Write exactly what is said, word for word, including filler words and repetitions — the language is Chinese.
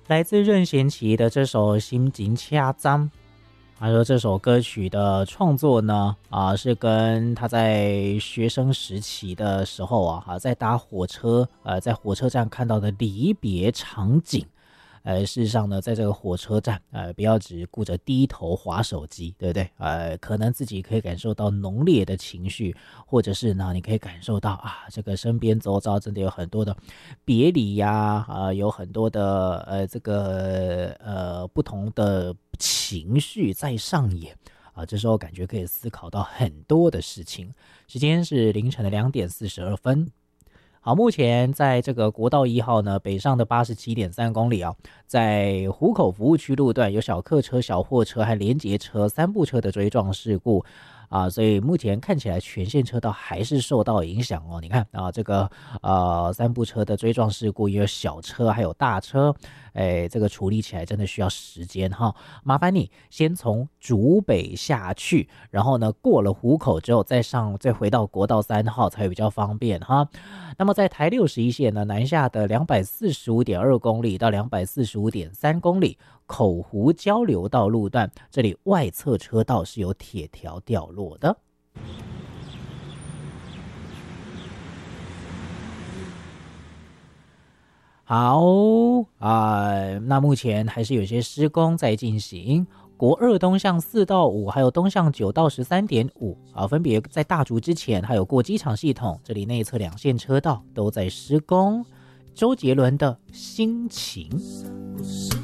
来自任贤齐的这首《心情恰张》，他说这首歌曲的创作呢，啊，是跟他在学生时期的时候啊，啊在搭火车，呃，在火车站看到的离别场景。呃，事实上呢，在这个火车站，呃，不要只顾着低头滑手机，对不对？呃，可能自己可以感受到浓烈的情绪，或者是呢，你可以感受到啊，这个身边周遭真的有很多的别离呀，啊、呃，有很多的呃这个呃不同的情绪在上演啊、呃，这时候感觉可以思考到很多的事情。时间是凌晨的两点四十二分。好，目前在这个国道一号呢，北上的八十七点三公里啊，在湖口服务区路段有小客车、小货车和联结车三部车的追撞事故啊，所以目前看起来全线车道还是受到影响哦。你看啊，这个呃三部车的追撞事故也有小车还有大车，哎，这个处理起来真的需要时间哈。麻烦你先从竹北下去，然后呢过了湖口之后再上再回到国道三号才会比较方便哈。那么在台六十一线呢，南下的两百四十五点二公里到两百四十五点三公里，口湖交流道路段，这里外侧车道是有铁条掉落的。好啊、呃，那目前还是有些施工在进行。国二东向四到五，还有东向九到十三点五啊，分别在大竹之前，还有过机场系统，这里内侧两线车道都在施工。周杰伦的心情。